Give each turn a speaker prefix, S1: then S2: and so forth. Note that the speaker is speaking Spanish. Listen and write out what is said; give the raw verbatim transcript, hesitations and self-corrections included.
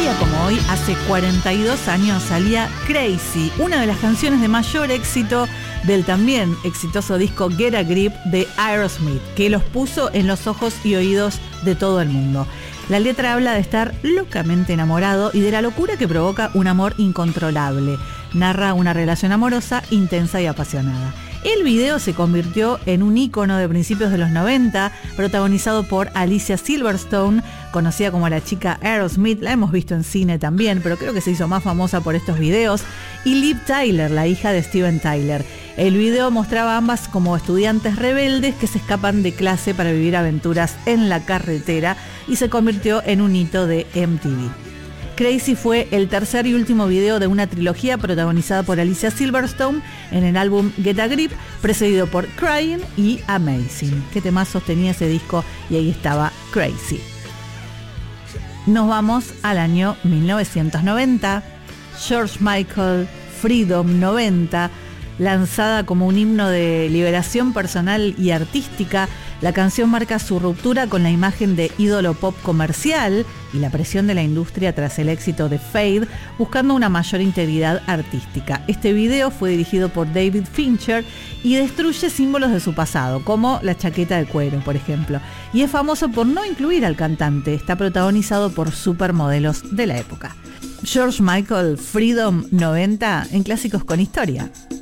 S1: día como hoy, hace cuarenta y dos años, salía Crazy, una de las canciones de mayor éxito del también exitoso disco Get a Grip de Aerosmith, que los puso en los ojos y oídos de todo el mundo. La letra habla de estar locamente enamorado y de la locura que provoca un amor incontrolable. Narra una relación amorosa intensa y apasionada. El video se convirtió en un ícono de principios de los noventa, protagonizado por Alicia Silverstone, conocida como la chica Aerosmith. La hemos visto en cine también, pero creo que se hizo más famosa por estos videos. Y Liv Tyler, la hija de Steven Tyler. El video mostraba a ambas como estudiantes rebeldes que se escapan de clase para vivir aventuras en la carretera y se convirtió en un hito de M T V. Crazy fue el tercer y último video de una trilogía protagonizada por Alicia Silverstone en el álbum Get a Grip, precedido por Crying y Amazing. Qué temazos tenía ese disco, y ahí estaba Crazy. Nos vamos al año mil novecientos noventa. George Michael, Freedom noventa, lanzada como un himno de liberación personal y artística. La canción marca su ruptura con la imagen de ídolo pop comercial y la presión de la industria tras el éxito de Fade, buscando una mayor integridad artística. Este video fue dirigido por David Fincher y destruye símbolos de su pasado, como la chaqueta de cuero, por ejemplo. Y es famoso por no incluir al cantante. Está protagonizado por supermodelos de la época. George Michael, Freedom noventa, en Clásicos con Historia.